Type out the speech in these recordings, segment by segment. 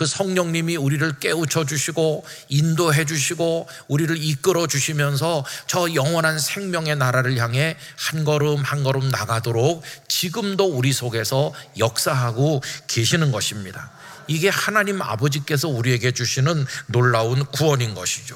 그 성령님이 우리를 깨우쳐 주시고 인도해 주시고 우리를 이끌어 주시면서 저 영원한 생명의 나라를 향해 한 걸음 한 걸음 나가도록 지금도 우리 속에서 역사하고 계시는 것입니다. 이게 하나님 아버지께서 우리에게 주시는 놀라운 구원인 것이죠.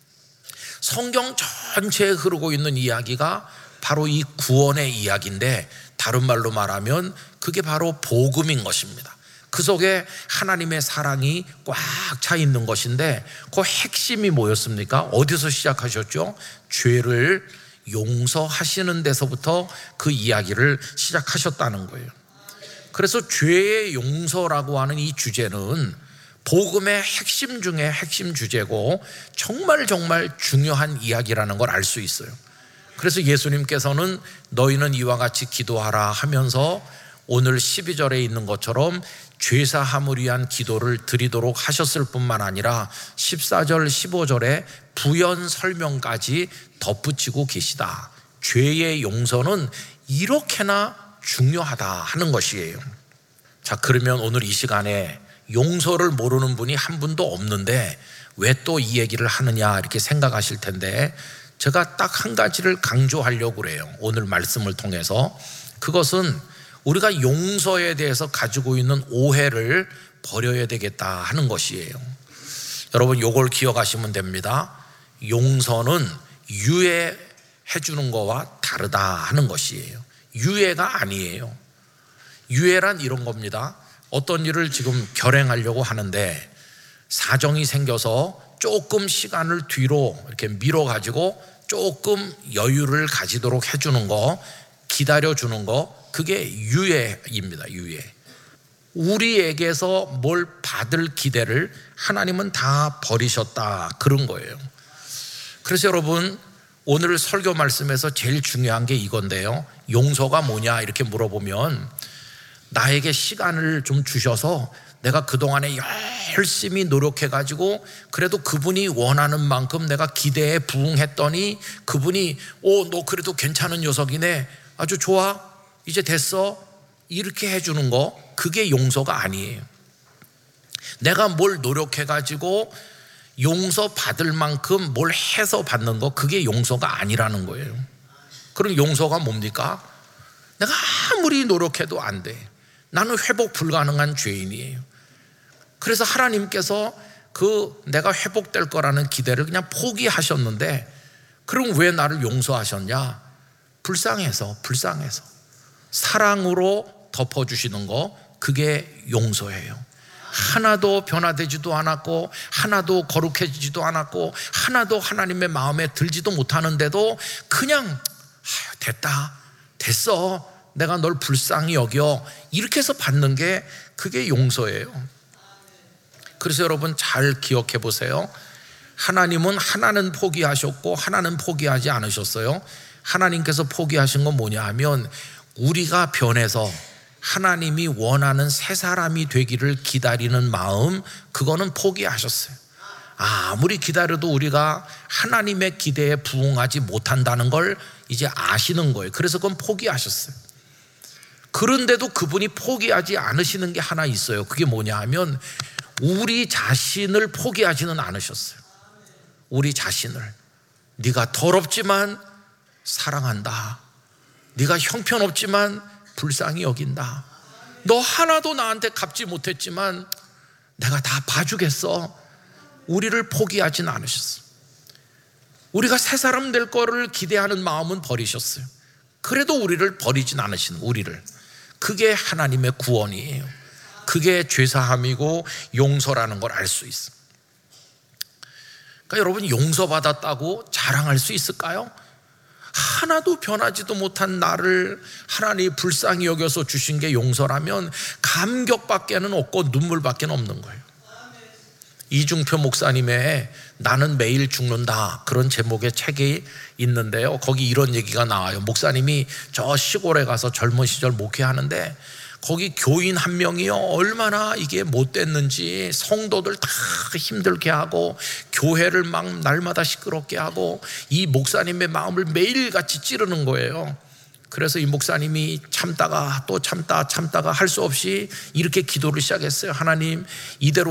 성경 전체에 흐르고 있는 이야기가 바로 이 구원의 이야기인데, 다른 말로 말하면 그게 바로 복음인 것입니다. 그 속에 하나님의 사랑이 꽉 차 있는 것인데, 그 핵심이 뭐였습니까? 어디서 시작하셨죠? 죄를 용서하시는 데서부터 그 이야기를 시작하셨다는 거예요. 그래서 죄의 용서라고 하는 이 주제는 복음의 핵심 중에 핵심 주제고 정말 중요한 이야기라는 걸 알 수 있어요. 그래서 예수님께서는 너희는 이와 같이 기도하라 하면서 오늘 12절에 있는 것처럼 죄사함을 위한 기도를 드리도록 하셨을 뿐만 아니라 14절 15절에 부연 설명까지 덧붙이고 계시다. 죄의 용서는 이렇게나 중요하다 하는 것이에요. 자, 그러면 오늘 이 시간에 용서를 모르는 분이 한 분도 없는데 왜 또 이 얘기를 하느냐 이렇게 생각하실 텐데, 제가 딱 한 가지를 강조하려고 그래요. 오늘 말씀을 통해서. 그것은 우리가 용서에 대해서 가지고 있는 오해를 버려야 되겠다 하는 것이에요. 여러분, 이걸 기억하시면 됩니다. 용서는 유예해 주는 거와 다르다 하는 것이에요. 유예가 아니에요. 유예란 이런 겁니다. 어떤 일을 지금 결행하려고 하는데 사정이 생겨서 조금 시간을 뒤로 이렇게 밀어가지고 조금 여유를 가지도록 해주는 거, 기다려주는 거, 그게 유예입니다. 유예. 우리에게서 뭘 받을 기대를 하나님은 다 버리셨다, 그런 거예요. 그래서 여러분, 오늘 설교 말씀에서 제일 중요한 게 이건데요, 용서가 뭐냐 이렇게 물어보면 나에게 시간을 좀 주셔서 내가 그동안에 열심히 노력해가지고 그래도 그분이 원하는 만큼 내가 기대에 부응했더니 그분이 너 그래도 괜찮은 녀석이네, 아주 좋아, 이제 됐어, 이렇게 해주는 거, 그게 용서가 아니에요. 내가 뭘 노력해가지고 용서받을 만큼 뭘 해서 받는 거, 그게 용서가 아니라는 거예요. 그럼 용서가 뭡니까? 내가 아무리 노력해도 안 돼. 나는 회복 불가능한 죄인이에요. 그래서 하나님께서 내가 회복될 거라는 기대를 그냥 포기하셨는데, 그럼 왜 나를 용서하셨냐? 불쌍해서 사랑으로 덮어주시는 거, 그게 용서예요. 하나도 변화되지도 않았고 하나도 거룩해지지도 않았고 하나도 하나님의 마음에 들지도 못하는데도 그냥 됐어, 내가 널 불쌍히 여겨, 이렇게 해서 받는 게 그게 용서예요. 그래서 여러분 잘 기억해 보세요. 하나님은 하나는 포기하셨고 하나는 포기하지 않으셨어요. 하나님께서 포기하신 건 뭐냐 하면, 우리가 변해서 하나님이 원하는 새 사람이 되기를 기다리는 마음, 그거는 포기하셨어요. 아무리 기다려도 우리가 하나님의 기대에 부응하지 못한다는 걸 이제 아시는 거예요. 그래서 그건 포기하셨어요. 그런데도 그분이 포기하지 않으시는 게 하나 있어요. 그게 뭐냐 하면, 우리 자신을 포기하지는 않으셨어요. 우리 자신을. 네가 더럽지만 사랑한다. 네가 형편없지만 불쌍히 여긴다. 너 하나도 나한테 갚지 못했지만 내가 다 봐주겠어. 우리를 포기하진 않으셨어요. 우리가 새 사람 될 거를 기대하는 마음은 버리셨어요. 그래도 우리를 버리진 않으시는, 우리를. 그게 하나님의 구원이에요. 그게 죄사함이고 용서라는 걸 알 수 있습니다. 그러니까 여러분, 용서받았다고 자랑할 수 있을까요? 하나도 변하지도 못한 나를 하나님이 불쌍히 여겨서 주신 게 용서라면 감격밖에는 없고 눈물밖에 없는 거예요. 이중표 목사님의 나는 매일 죽는다, 그런 제목의 책이 있는데요, 거기 이런 얘기가 나와요. 목사님이 저 시골에 가서 젊은 시절 목회하는데 거기 교인 한 명이요, 얼마나 이게 못됐는지 성도들 다 힘들게 하고 교회를 막 날마다 시끄럽게 하고 이 목사님의 마음을 매일같이 찌르는 거예요. 그래서 이 목사님이 참다가 또 참다가 할 수 없이 이렇게 기도를 시작했어요. 하나님, 이대로